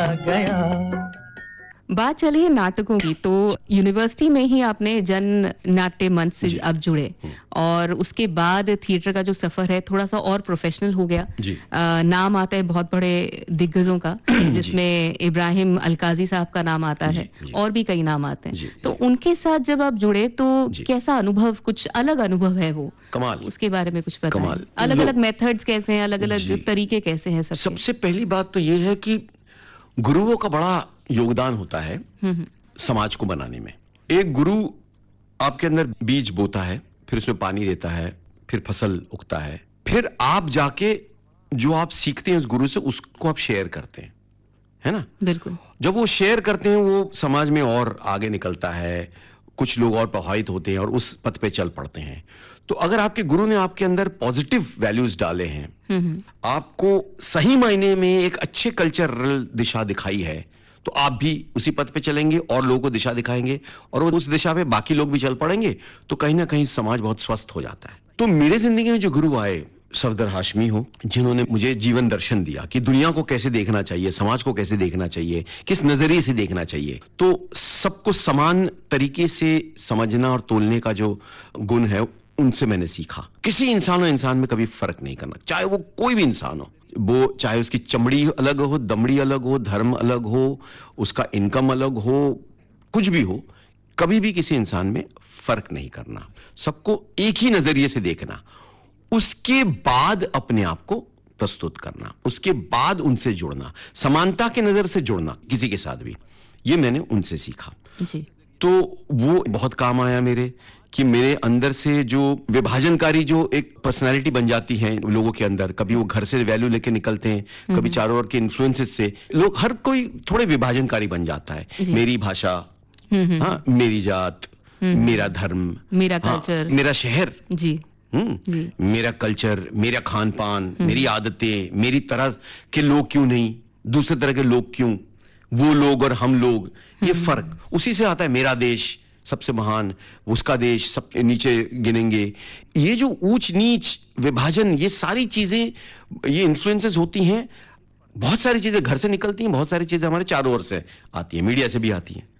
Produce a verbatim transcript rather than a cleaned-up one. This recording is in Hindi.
गया। बात चली नाटकों की, तो यूनिवर्सिटी में ही आपने जन नाट्य मंच से अब जुड़े और उसके बाद थिएटर का जो सफर है थोड़ा सा और प्रोफेशनल हो गया। आ, नाम आता है बहुत बड़े दिग्गजों का, जिसमें इब्राहिम अलकाजी साहब का नाम आता है और भी कई नाम आते हैं। तो उनके साथ जब आप जुड़े तो कैसा अनुभव, कुछ अलग अनुभव है वो? कमाल। उसके बारे में कुछ बताएं। अलग अलग मेथड्स कैसे हैं, अलग अलग तरीके कैसे हैं? सबसे पहली बात तो ये है कि गुरुओं का बड़ा योगदान होता है समाज को बनाने में। एक गुरु आपके अंदर बीज बोता है, फिर उसमें पानी देता है, फिर फसल उगता है, फिर आप जाके जो आप सीखते हैं उस गुरु से उसको आप शेयर करते हैं, है ना? बिल्कुल। जब वो शेयर करते हैं वो समाज में और आगे निकलता है, कुछ लोग और प्रभावित होते हैं और उस पथ पे चल पड़ते हैं। तो अगर आपके गुरु ने आपके अंदर पॉजिटिव वैल्यूज डाले हैं, आपको सही मायने में एक अच्छे कल्चरल दिशा दिखाई है, तो आप भी उसी पथ पे चलेंगे और लोगों को दिशा दिखाएंगे और उस दिशा पे बाकी लोग भी चल पड़ेंगे, तो कहीं ना कहीं समाज बहुत स्वस्थ हो जाता है। तो मेरे जिंदगी में जो गुरु आए, सफदर हाशमी हो, जिन्होंने मुझे जीवन दर्शन दिया कि दुनिया को कैसे देखना चाहिए, समाज को कैसे देखना चाहिए, किस नजरिए से देखना चाहिए, तो सबको समान तरीके से समझना और तोलने का जो गुण है उनसे मैंने सीखा। किसी इंसान और इंसान में कभी फर्क नहीं करना, चाहे वो कोई भी इंसान हो, वो चाहे उसकी चमड़ी अलग हो, दमड़ी अलग हो, धर्म अलग हो, उसका इनकम अलग हो, कुछ भी हो, कभी भी किसी इंसान में फर्क नहीं करना, सबको एक ही नजरिए से देखना, उसके बाद अपने आप को प्रस्तुत करना, उसके बाद उनसे जुड़ना, समानता के नजर से जुड़ना किसी के साथ भी, ये मैंने उनसे सीखा जी। तो वो बहुत काम आया मेरे, कि मेरे अंदर से जो विभाजनकारी जो एक पर्सनालिटी बन जाती है लोगों के अंदर, कभी वो घर से वैल्यू लेके निकलते हैं, कभी चारों ओर के इन्फ्लुएंसेस से लोग, हर कोई थोड़े विभाजनकारी बन जाता है। मेरी भाषा, हाँ, मेरी जात, मेरा धर्म, मेरा कल्चर, हाँ, मेरा शहर, जी, जी, मेरा कल्चर, मेरा खान पान, मेरी आदतें, मेरी तरह के लोग क्यों नहीं, दूसरे तरह के लोग क्यों, वो लोग और हम लोग, ये फर्क उसी से आता है। मेरा देश सबसे महान, उसका देश सब नीचे गिनेंगे, ये जो ऊंच नीच विभाजन, ये सारी चीजें, ये इन्फ्लुएंसेस होती हैं। बहुत सारी चीजें घर से निकलती हैं, बहुत सारी चीजें हमारे चारों ओर से आती हैं, मीडिया से भी आती हैं।